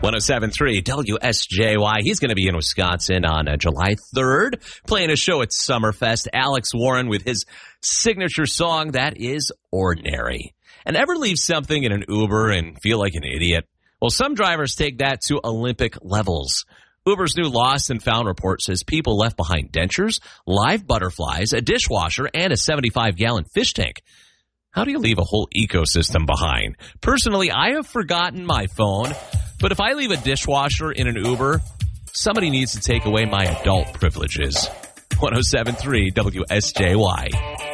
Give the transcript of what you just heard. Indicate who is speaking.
Speaker 1: 107.3 WSJY. He's going to be in Wisconsin on July 3rd, playing a show at Summerfest. Alex Warren with his signature song, that is Ordinary. And ever leave something in an Uber and feel like an idiot? Well, some drivers take that to Olympic levels. Uber's new Lost and Found report says people left behind dentures, live butterflies, a dishwasher, and a 75-gallon fish tank. How do you leave a whole ecosystem behind? Personally, I have forgotten my phone. But if I leave a dishwasher in an Uber, somebody needs to take away my adult privileges. 107.3 WSJY.